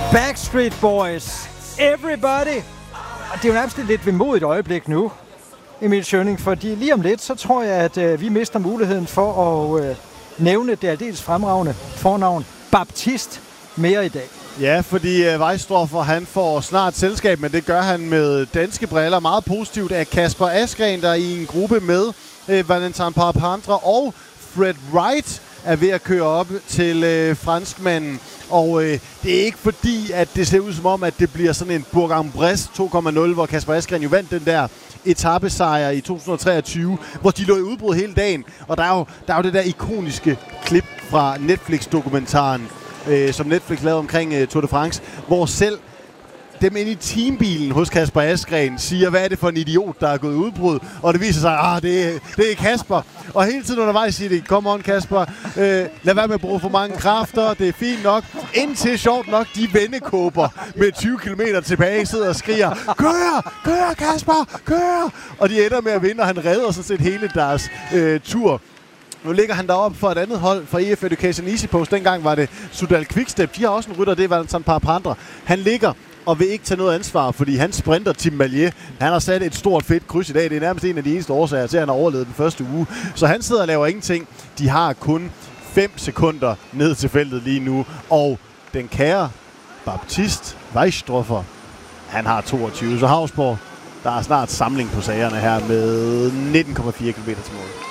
Backstreet Boys, Everybody. Og det er jo nærmest et lidt vemodigt øjeblik nu, Emil Schønning, fordi lige om lidt, så tror jeg, at vi mister muligheden for at nævne det aldeles fremragende fornavn Baptiste mere i dag. Ja, fordi Weistroffer, han får snart selskab, men det gør han med danske briller. Meget positivt af Kasper Asgreen, der er i en gruppe med Valentin Parapandre, og Fred Wright er ved at køre op til franskmanden. Og det er ikke fordi, at det ser ud som om, at det bliver sådan en Bourg-en-Bresse 2.0, hvor Kasper Asgreen jo vandt den der etapesejr i 2023, hvor de lå i udbrud hele dagen. Og der er jo det der ikoniske klip fra Netflix-dokumentaren, som Netflix lavede omkring Tour de France, hvor selv dem inde i teambilen hos Kasper Asgreen siger, hvad er det for en idiot, der er gået i udbrud? Og det viser sig, det er Kasper. Og hele tiden undervejs siger de, come on Kasper, lad være med at bruge for mange kræfter, det er fint nok. Indtil sjovt nok, de vendekåber med 20 km tilbage sidder og skriger, kør Kasper, kør! Og de ender med at vinde, og han redder sådan set hele deres tur. Nu ligger han deroppe for et andet hold fra EF Education Easy Post. Dengang var det Soudal Quickstep. De har også en rytter, det er Valentin Parapandre. Han ligger og vil ikke tage noget ansvar, fordi han sprinter Tim Mallier. Han har sat et stort fedt kryds i dag. Det er nærmest en af de eneste årsager til, at han har overlevet den første uge. Så han sidder og laver ingenting. De har kun 5 sekunder ned til feltet lige nu. Og den kære Baptiste Weistroffer, han har 22. Så Hausborg, der er snart samling på sagerne her med 19,4 km til mål.